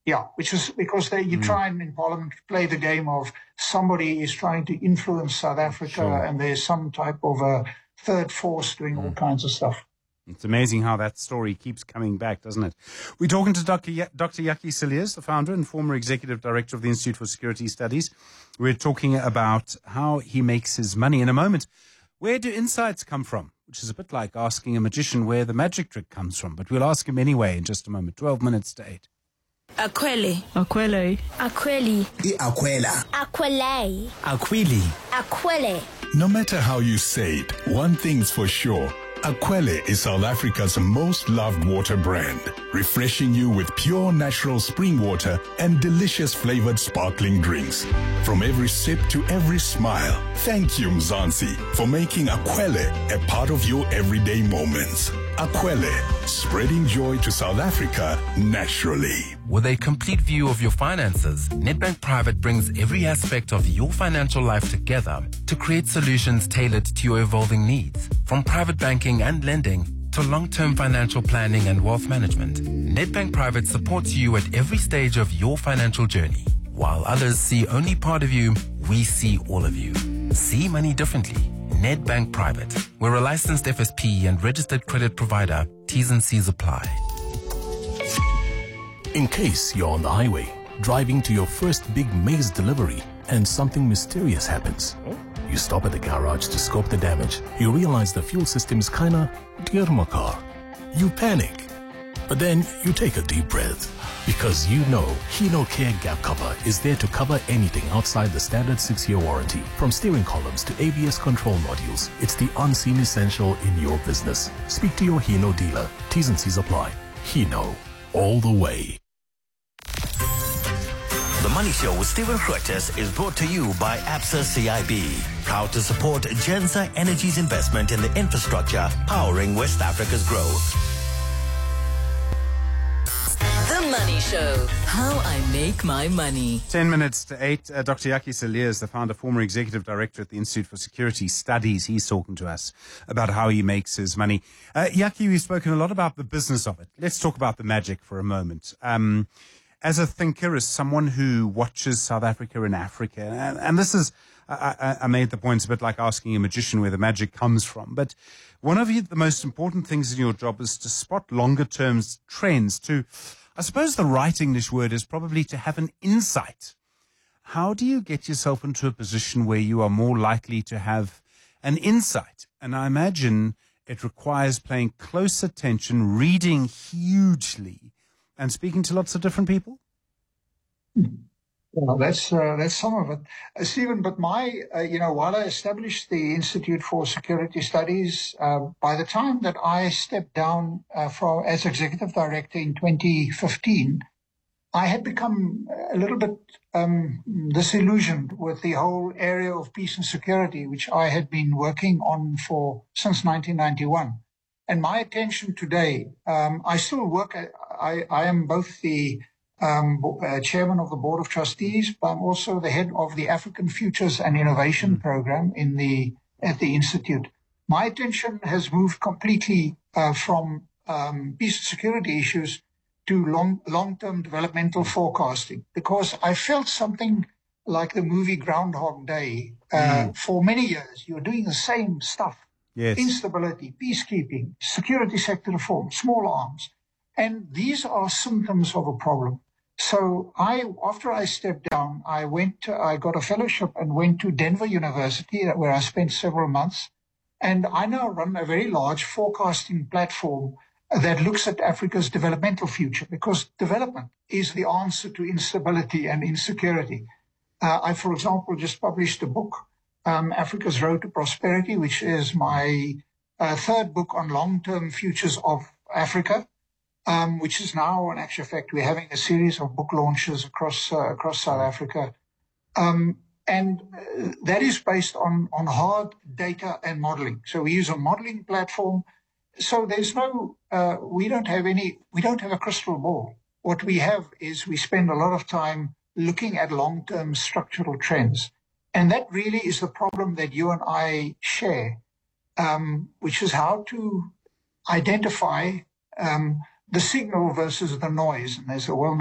Yeah, which is because you try and in Parliament play the game of somebody is trying to influence South Africa and there's some type of a third force doing all kinds of stuff. It's amazing how that story keeps coming back, doesn't it? We're talking to Dr. Jakkie Cilliers, the founder and former executive director of the Institute for Security Studies. We're talking about how he makes his money. In a moment, where do insights come from? Which is a bit like asking a magician where the magic trick comes from. But we'll ask him anyway in just a moment. 12 minutes to 8. Akwele. Akwele. Akweli. Akwela. Akwele. Akwili. Akwele. No matter how you say it, one thing's for sure. Akwele is South Africa's most loved water brand, refreshing you with pure natural spring water and delicious flavored sparkling drinks. From every sip to every smile, thank you Mzansi for making Akwele a part of your everyday moments. Akwele, spreading joy to South Africa naturally. With a complete view of your finances, Nedbank Private brings every aspect of your financial life together to create solutions tailored to your evolving needs. From private banking and lending to long-term financial planning and wealth management, Nedbank Private supports you at every stage of your financial journey. While others see only part of you, we see all of you. See money differently. Nedbank Private. We're a licensed FSP and registered credit provider. T's and C's apply. In case you're on the highway, driving to your first big maize delivery, and something mysterious happens. You stop at the garage to scope the damage. You realize the fuel system's kinda dear my car. You panic. But then you take a deep breath. Because you know Hino Care Gap Cover is there to cover anything outside the standard 6-year warranty. From steering columns to ABS control modules, it's the unseen essential in your business. Speak to your Hino dealer. T's and C's apply. Hino, all the way. The Money Show with Stephen Grootes is brought to you by Absa CIB. Proud to support Gensa Energy's investment in the infrastructure powering West Africa's growth. The Money Show. How I make my money. 10 minutes to 8. Dr. Jakkie Cilliers, the founder, former executive director at the Institute for Security Studies. He's talking to us about how he makes his money. Jakkie, we've spoken a lot about the business of it. Let's talk about the magic for a moment. As a thinker, as someone who watches South Africa and Africa, and this is, I made the point, it's a bit like asking a magician where the magic comes from. But one of the most important things in your job is to spot longer term trends, to, I suppose the right English word is probably to have an insight. How do you get yourself into a position where you are more likely to have an insight? And I imagine it requires paying close attention, reading hugely, and speaking to lots of different people? Well, that's some of it, Stephen. But while I established the Institute for Security Studies, by the time that I stepped down as executive director in 2015, I had become a little bit disillusioned with the whole area of peace and security, which I had been working on since 1991. And my attention today, I still work. I am both the chairman of the board of trustees, but I'm also the head of the African Futures and Innovation program at the institute. My attention has moved completely from peace and security issues to long-term developmental forecasting, because I felt something like the movie Groundhog Day. For many years, you're doing the same stuff. Yes. Instability, peacekeeping, security sector reform, small arms. And these are symptoms of a problem. So after I stepped down, I got a fellowship and went to Denver University, where I spent several months. And I now run a very large forecasting platform that looks at Africa's developmental future, because development is the answer to instability and insecurity. I, for example, just published a book, Africa's Road to Prosperity, which is my third book on long-term futures of Africa, which is now, in actual fact, we're having a series of book launches across South Africa. And that is based on hard data and modeling. So we use a modeling platform. So there's we don't have a crystal ball. What we have is we spend a lot of time looking at long-term structural trends. And that really is the problem that you and I share, which is how to identify the signal versus the noise. And there's a well-known